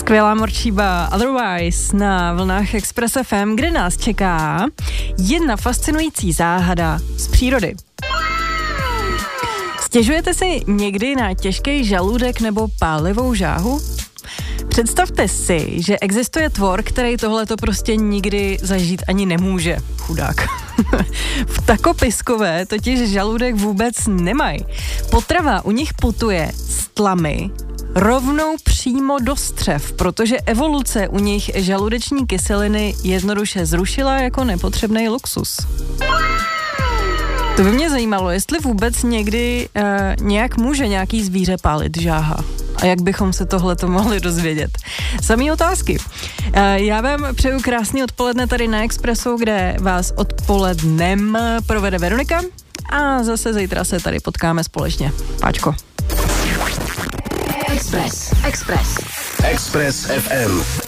Skvělá morčíba Otherwise na vlnách Express FM, kde nás čeká jedna fascinující záhada z přírody. Stěžujete si někdy na těžký žaludek nebo pálivou žáhu? Představte si, že existuje tvor, který tohleto prostě nikdy zažít ani nemůže. Chudák. Vtakopiskové totiž žaludek vůbec nemají. Potrava u nich putuje z tlamy rovnou přímo do střev, protože evoluce u nich žaludeční kyseliny jednoduše zrušila jako nepotřebný luxus. To by mě zajímalo, jestli vůbec někdy nějak může nějaký zvíře pálit žáha. A jak bychom se tohleto mohli dozvědět? Samý otázky. Já vám přeju krásný odpoledne tady na Expressu, kde vás odpolednem provede Veronika a zase zítra se tady potkáme společně. Páčko. Express FM.